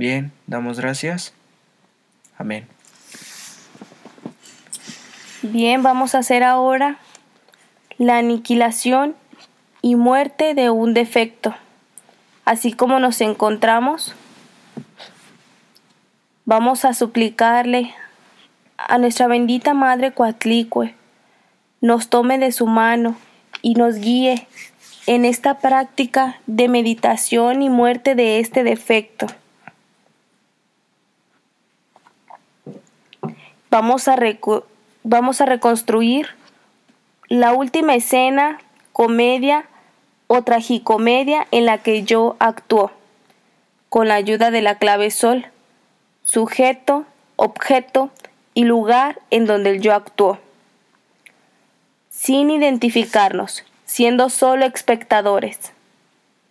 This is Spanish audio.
Bien, damos gracias. Amén. Bien, vamos a hacer ahora la aniquilación y muerte de un defecto. Así como nos encontramos, vamos a suplicarle a nuestra bendita Madre Coatlicue, nos tome de su mano y nos guíe en esta práctica de meditación y muerte de este defecto. Vamos a reconstruir la última escena, comedia o tragicomedia en la que yo actuó, con la ayuda de la clave sol, sujeto, objeto y lugar en donde el yo actuó, sin identificarnos, siendo solo espectadores.